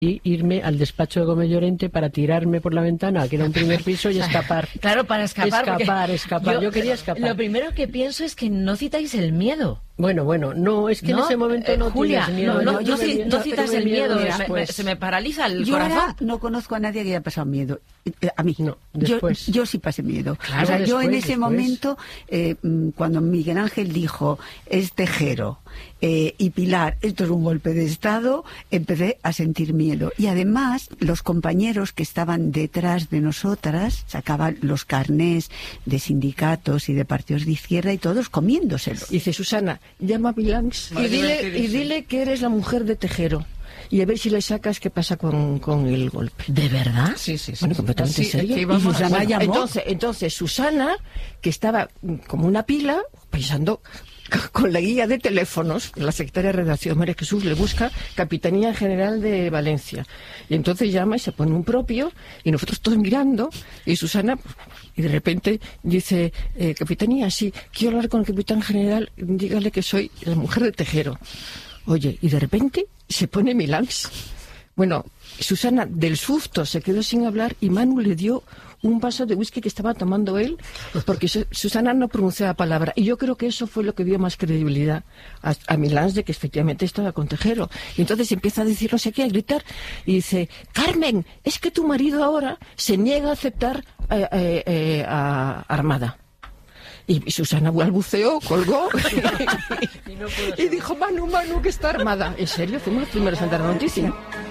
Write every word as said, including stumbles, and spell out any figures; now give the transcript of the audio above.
y irme al despacho de Gómez Llorente para tirarme por la ventana, que era un primer piso, y escapar. Claro, para escapar. Escapar, escapar. Yo, yo quería escapar. Lo primero que pienso es que no citáis el miedo. Bueno, bueno, no, es que no, en ese momento no eh, Julia, tienes miedo. No, no, no, no, me, no citas el miedo, miedo me, me, se me paraliza el yo corazón. Ahora no conozco a nadie que haya pasado miedo. A mí. No, yo, después. yo sí pasé miedo. Claro, o sea, después, yo en ese después. momento, eh, cuando Miguel Ángel dijo, es Tejero, eh, y Pilar, esto es un golpe de Estado, empecé a sentir miedo. Y además, los compañeros que estaban detrás de nosotras sacaban los carnés de sindicatos y de partidos de izquierda y todos comiéndoselos. Dice, Susana, llama a Milans y dile, y dile que eres la mujer de Tejero. Y a ver si le sacas qué pasa con, con el golpe. ¿De verdad? Sí, sí, sí. Bueno, completamente sí, serio. y Susana bueno, llamó. Entonces, entonces, Susana, que estaba como una pila, pensando con la guía de teléfonos, la secretaria de redacción, María Jesús, le busca Capitanía General de Valencia. Y entonces llama y se pone un propio, y nosotros todos mirando, y Susana, y de repente dice, eh, Capitanía, sí, quiero hablar con el Capitán General, dígale que soy la mujer de Tejero. Oye, y de repente se pone Milans. Bueno, Susana del susto se quedó sin hablar y Manu le dio un vaso de whisky que estaba tomando él, porque su, Susana no pronunciaba palabra. Y yo creo que eso fue lo que dio más credibilidad a, a Milans de que efectivamente estaba con Tejero. Y entonces empieza a decir no sé qué, a gritar, y dice, Carmen, es que tu marido ahora se niega a aceptar eh, eh, eh, a Armada. Y Susana balbuceó, colgó y, no y dijo, Manu, Manu, que está Armada. ¿En serio? Fuimos los primeros en dar la noticia.